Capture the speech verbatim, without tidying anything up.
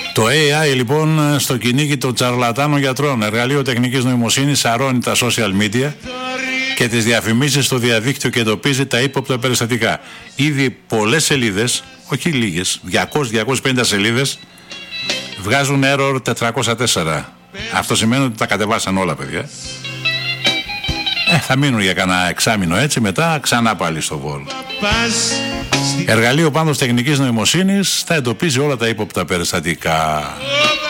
Το έι άι λοιπόν στο κυνήγι των τσαρλατάνων γιατρών. Εργαλείο τεχνικής νοημοσύνης σαρώνει τα social media και τις διαφημίσεις στο διαδίκτυο και εντοπίζει τα ύποπτα περιστατικά. Ήδη πολλές σελίδες, όχι λίγες, διακόσιες με διακόσιες πενήντα σελίδες βγάζουν error τετρακόσια τέσσερα. Αυτό σημαίνει ότι τα κατεβάσαν όλα, παιδιά. Ε, θα μείνουν για κανένα εξάμηνο έτσι, μετά ξανά πάλι στο Βόλ. Εργαλείο πάντως τεχνικής νοημοσύνης θα εντοπίζει όλα τα ύποπτα περιστατικά.